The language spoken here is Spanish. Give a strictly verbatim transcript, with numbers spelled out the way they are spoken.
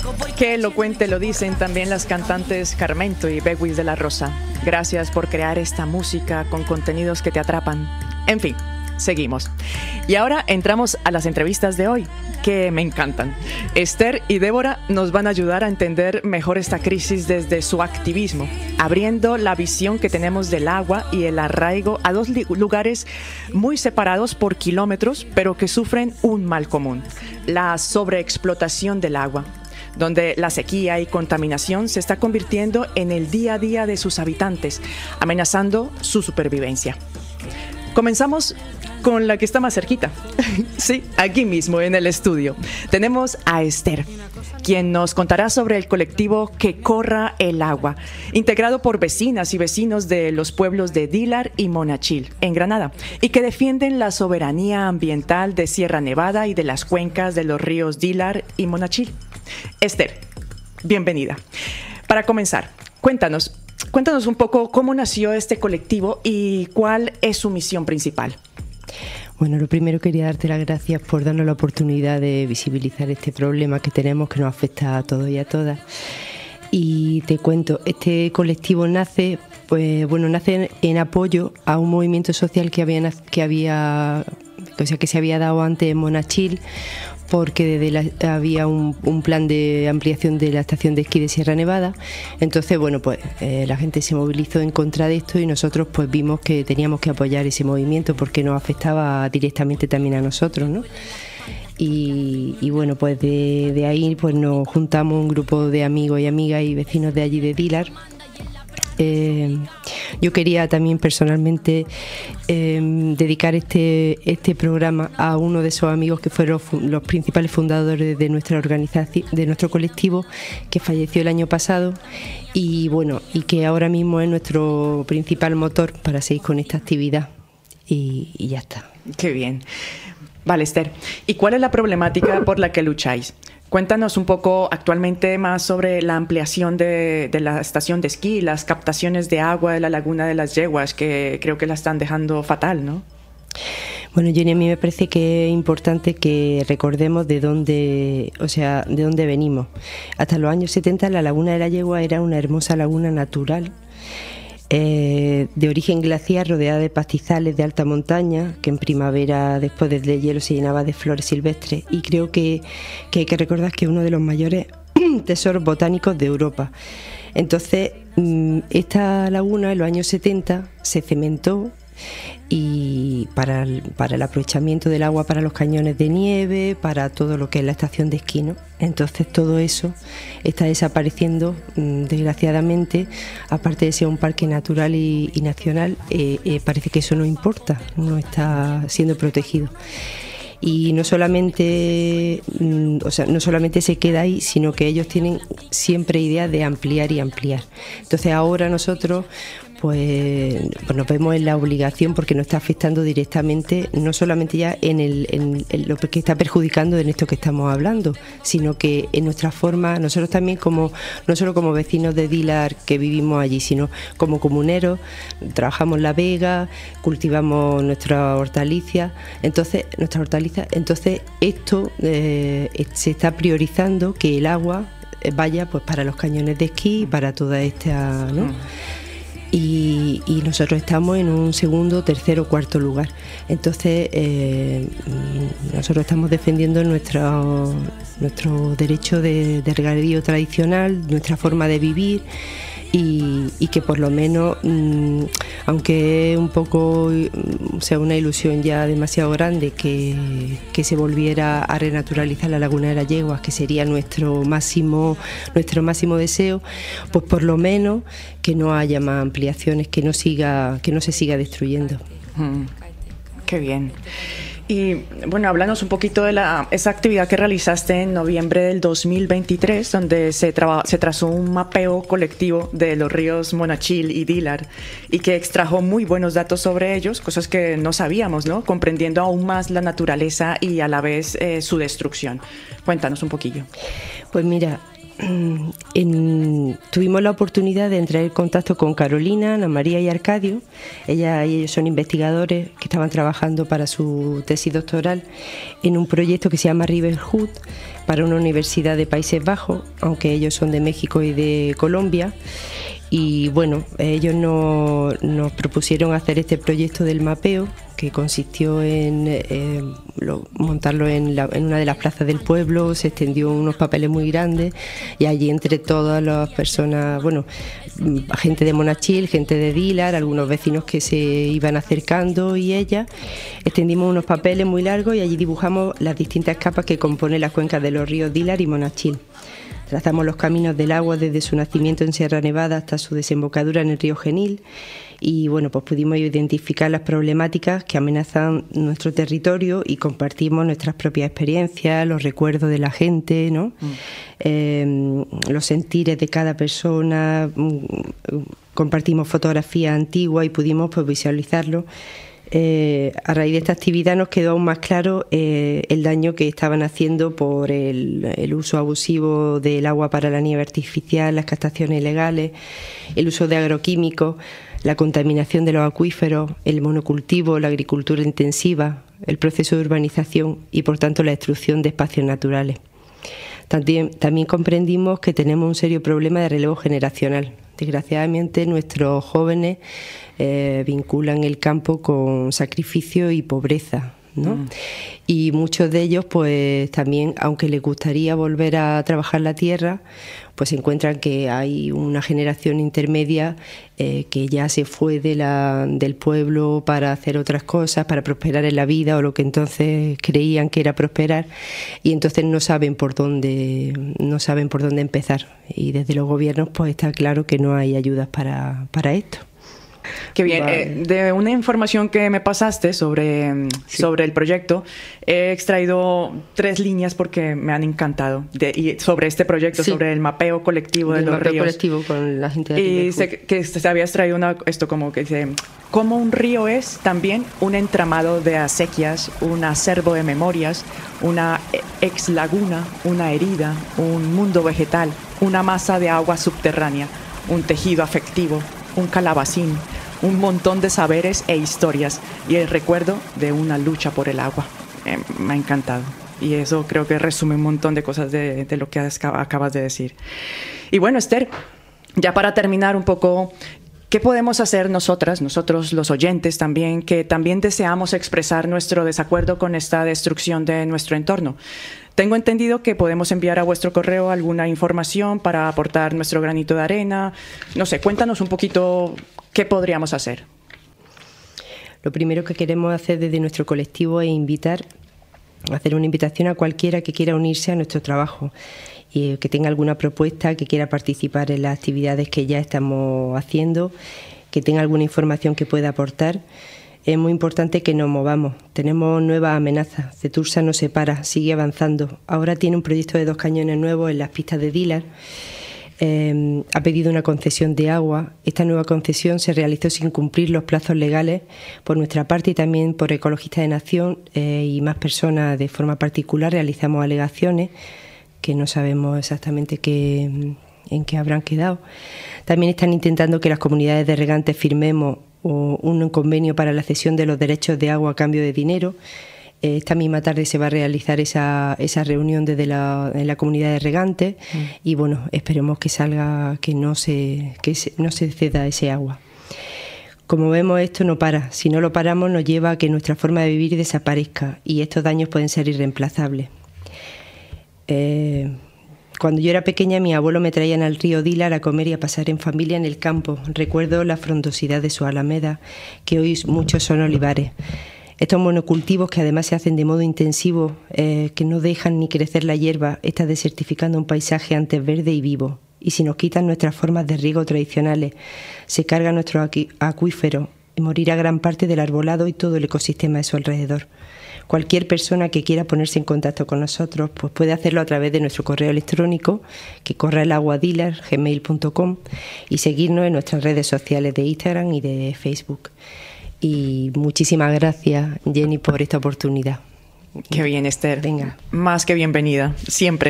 Qué elocuente lo dicen también las cantantes Carmento y Bewis de la Rosa. Gracias por crear esta música con contenidos que te atrapan. En fin, seguimos. Y ahora entramos a las entrevistas de hoy, que me encantan. Esther y Débora nos van a ayudar a entender mejor esta crisis desde su activismo, abriendo la visión que tenemos del agua y el arraigo a dos lugares muy separados por kilómetros, pero que sufren un mal común: la sobreexplotación del agua, donde la sequía y contaminación se está convirtiendo en el día a día de sus habitantes, amenazando su supervivencia. Comenzamos con la que está más cerquita. Sí, aquí mismo en el estudio. Tenemos a Esther, quien nos contará sobre el colectivo Que Corra el Agua, integrado por vecinas y vecinos de los pueblos de Dílar y Monachil, en Granada, y que defienden la soberanía ambiental de Sierra Nevada y de las cuencas de los ríos Dílar y Monachil. Esther, bienvenida. Para comenzar, cuéntanos, cuéntanos un poco cómo nació este colectivo y cuál es su misión principal. Bueno, lo primero quería darte las gracias por darnos la oportunidad de visibilizar este problema que tenemos, que nos afecta a todos y a todas. Y te cuento, este colectivo nace, pues bueno, nace en apoyo a un movimiento social que había, que había, o sea, que se había dado antes en Monachil, porque desde la, había un, un plan de ampliación de la estación de esquí de Sierra Nevada. Entonces, bueno, pues eh, la gente se movilizó en contra de esto y nosotros pues vimos que teníamos que apoyar ese movimiento porque nos afectaba directamente también a nosotros, ¿no? Y, y bueno, pues de, de ahí pues nos juntamos un grupo de amigos y amigas y vecinos de allí de Dílar. Eh, yo quería también personalmente eh, dedicar este, este programa a uno de esos amigos que fueron los principales fundadores de nuestra organización, de nuestro colectivo, que falleció el año pasado y bueno, y que ahora mismo es nuestro principal motor para seguir con esta actividad y, y ya está. Qué bien. Vale, Esther, ¿y cuál es la problemática por la que lucháis? Cuéntanos un poco actualmente más sobre la ampliación de, de la estación de esquí, las captaciones de agua de la laguna de las Yeguas, que creo que la están dejando fatal, ¿no? Bueno, Jenny, a mí me parece que es importante que recordemos de dónde, o sea, de dónde venimos. Hasta los años setenta la laguna de la Yegua era una hermosa laguna natural, Eh, de origen glaciar, rodeada de pastizales de alta montaña, que en primavera, después del hielo, se llenaba de flores silvestres. Y creo que, que hay que recordar que es uno de los mayores tesoros botánicos de Europa. Entonces, esta laguna en los años setenta se cementó y para el, para el aprovechamiento del agua para los cañones de nieve, para todo lo que es la estación de esquí, ¿no? Entonces todo eso está desapareciendo, desgraciadamente. Aparte de ser un parque natural y, y nacional, eh, eh, parece que eso no importa, no está siendo protegido. Y no solamente, o sea, no solamente se queda ahí, sino que ellos tienen siempre idea de ampliar y ampliar. Entonces ahora nosotros pues, pues nos vemos en la obligación, porque nos está afectando directamente, no solamente ya en, el, en, en lo que está perjudicando en esto que estamos hablando, sino que en nuestra forma, nosotros también como, no solo como vecinos de Dílar que vivimos allí, sino como comuneros, trabajamos la vega, cultivamos nuestras hortalizas, entonces, nuestras hortalizas, entonces esto eh, se está priorizando que el agua vaya pues para los cañones de esquí, para toda esta, ¿no? Y, y nosotros estamos en un segundo, tercero, cuarto lugar. Entonces, eh, nosotros estamos defendiendo nuestro, nuestro derecho de, de regadío tradicional, nuestra forma de vivir, y, y que por lo menos, mmm, aunque es un poco, o sea, una ilusión ya demasiado grande que, que se volviera a renaturalizar la laguna de las Yeguas, que sería nuestro máximo, nuestro máximo deseo, pues por lo menos que no haya más ampliaciones, que no siga, que no se siga destruyendo. Mm, qué bien. Y bueno, háblanos un poquito de la, esa actividad que realizaste en noviembre del dos mil veintitrés, donde se, traba, se trazó un mapeo colectivo de los ríos Monachil y Dílar y que extrajo muy buenos datos sobre ellos, cosas que no sabíamos, ¿no? Comprendiendo aún más la naturaleza y a la vez eh, su destrucción. Cuéntanos un poquillo. Pues mira, en, tuvimos la oportunidad de entrar en contacto con Carolina, Ana María y Arcadio. Ella y ellos son investigadores que estaban trabajando para su tesis doctoral en un proyecto que se llama Riverhood para una universidad de Países Bajos, aunque ellos son de México y de Colombia. Y bueno, ellos nos, nos propusieron hacer este proyecto del mapeo, que consistió en eh, lo, montarlo en, la, en una de las plazas del pueblo. Se extendió unos papeles muy grandes y allí entre todas las personas, bueno, gente de Monachil, gente de Dílar, algunos vecinos que se iban acercando y ella, extendimos unos papeles muy largos y allí dibujamos las distintas capas que componen las cuencas de los ríos Dílar y Monachil. Trazamos los caminos del agua desde su nacimiento en Sierra Nevada hasta su desembocadura en el río Genil y bueno, pues pudimos identificar las problemáticas que amenazan nuestro territorio y compartimos nuestras propias experiencias, los recuerdos de la gente, ¿no? Mm. Eh, los sentires de cada persona, compartimos fotografías antiguas y pudimos pues visualizarlo. Eh, a raíz de esta actividad nos quedó aún más claro eh, el daño que estaban haciendo por el, el uso abusivo del agua para la nieve artificial, las captaciones ilegales, el uso de agroquímicos, la contaminación de los acuíferos, el monocultivo, la agricultura intensiva, el proceso de urbanización y por tanto la destrucción de espacios naturales. También, también comprendimos que tenemos un serio problema de relevo generacional. Desgraciadamente nuestros jóvenes eh, vinculan el campo con sacrificio y pobreza, ¿no? Mm. Y muchos de ellos pues también, aunque les gustaría volver a trabajar la tierra, pues encuentran que hay una generación intermedia eh, que ya se fue de la, del pueblo para hacer otras cosas, para prosperar en la vida o lo que entonces creían que era prosperar, y entonces no saben por dónde, no saben por dónde empezar. Y desde los gobiernos pues está claro que no hay ayudas para, para esto. Qué bien. Vale. Eh, de una información que me pasaste sobre, sí. sobre el proyecto, he extraído tres líneas porque me han encantado de, y sobre este proyecto, sí. sobre el mapeo colectivo de el los mapeo ríos. colectivo con la gente de Y sé que se había extraído una, esto como que dice, cómo un río es también un entramado de acequias, un acervo de memorias, una ex laguna, una herida, un mundo vegetal, una masa de agua subterránea, un tejido afectivo, un calabacín, un montón de saberes e historias y el recuerdo de una lucha por el agua. Eh, me ha encantado. Y eso creo que resume un montón de cosas de, de lo que acabas de decir. Y bueno, Esther, ya para terminar un poco, ¿qué podemos hacer nosotras, nosotros los oyentes también, que también deseamos expresar nuestro desacuerdo con esta destrucción de nuestro entorno? Tengo entendido que podemos enviar a vuestro correo alguna información para aportar nuestro granito de arena. No sé, cuéntanos un poquito qué podríamos hacer. Lo primero que queremos hacer desde nuestro colectivo es invitar, hacer una invitación a cualquiera que quiera unirse a nuestro trabajo y que tenga alguna propuesta, que quiera participar en las actividades que ya estamos haciendo, que tenga alguna información que pueda aportar. Es muy importante que nos movamos. Tenemos nuevas amenazas. Cetursa no se para, sigue avanzando. Ahora tiene un proyecto de dos cañones nuevos en las pistas de Dílar. Eh, ha pedido una concesión de agua. Esta nueva concesión se realizó sin cumplir los plazos legales por nuestra parte y también por Ecologistas de Nación eh, y más personas de forma particular. Realizamos alegaciones que no sabemos exactamente qué, en qué habrán quedado. También están intentando que las comunidades de regantes firmemos o un convenio para la cesión de los derechos de agua a cambio de dinero. Esta misma tarde se va a realizar esa, esa reunión desde la, en la comunidad de regantes mm. y bueno, esperemos que salga, que no se, que se, no se ceda ese agua. Como vemos, esto no para. Si no lo paramos, nos lleva a que nuestra forma de vivir desaparezca y estos daños pueden ser irreemplazables. Eh, Cuando yo era pequeña, mis abuelos me traían al río Dílar a comer y a pasar en familia en el campo. Recuerdo la frondosidad de su alameda, que hoy muchos son olivares. Estos monocultivos que además se hacen de modo intensivo, eh, que no dejan ni crecer la hierba, está desertificando un paisaje antes verde y vivo. Y si nos quitan nuestras formas de riego tradicionales, se carga nuestro acuífero y morirá gran parte del arbolado y todo el ecosistema de su alrededor. Cualquier persona que quiera ponerse en contacto con nosotros pues puede hacerlo a través de nuestro correo electrónico, que corre el agua dílar arroba gmail punto com, y seguirnos en nuestras redes sociales de Instagram y de Facebook. Y muchísimas gracias, Jenny, por esta oportunidad. Qué bien, Esther. Venga. Más que bienvenida, siempre.